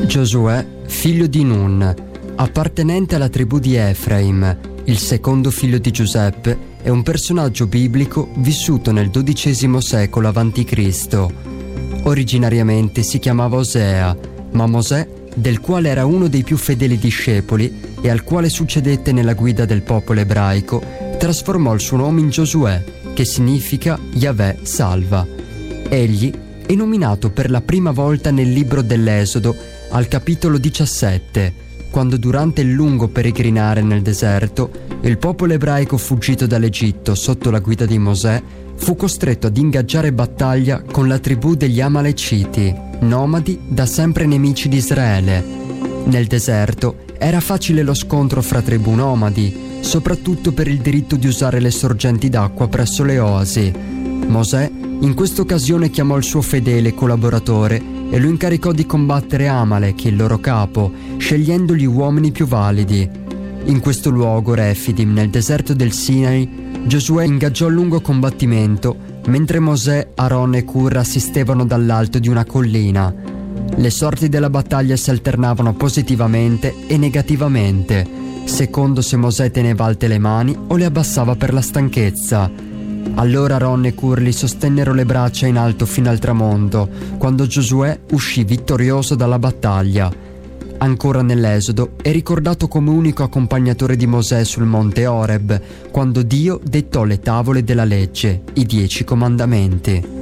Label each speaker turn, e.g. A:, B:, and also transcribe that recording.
A: Giosuè, figlio di Nun, appartenente alla tribù di Efraim, il secondo figlio di Giuseppe, è un personaggio biblico vissuto nel XII secolo a.C. Originariamente si chiamava Osea, ma Mosè, del quale era uno dei più fedeli discepoli e al quale succedette nella guida del popolo ebraico, trasformò il suo nome in Giosuè, che significa Yahweh salva. Egli è nominato per la prima volta nel libro dell'Esodo, al capitolo 17, quando durante il lungo peregrinare nel deserto, il popolo ebraico fuggito dall'Egitto sotto la guida di Mosè fu costretto ad ingaggiare battaglia con la tribù degli Amaleciti, nomadi da sempre nemici di Israele. Nel deserto era facile lo scontro fra tribù nomadi, soprattutto per il diritto di usare le sorgenti d'acqua presso le oasi. Mosè in questa occasione chiamò il suo fedele collaboratore e lo incaricò di combattere Amalek, il loro capo, scegliendo gli uomini più validi. In questo luogo, Refidim, nel deserto del Sinai, Giosuè ingaggiò un lungo combattimento, mentre Mosè, Aaron e Hur assistevano dall'alto di una collina. Le sorti della battaglia si alternavano positivamente e negativamente, secondo se Mosè teneva alte le mani o le abbassava per la stanchezza. Allora Aaron e Hur li sostennero le braccia in alto fino al tramonto, quando Giosuè uscì vittorioso dalla battaglia. Ancora nell'Esodo è ricordato come unico accompagnatore di Mosè sul monte Oreb, quando Dio dettò le tavole della legge, i 10 comandamenti.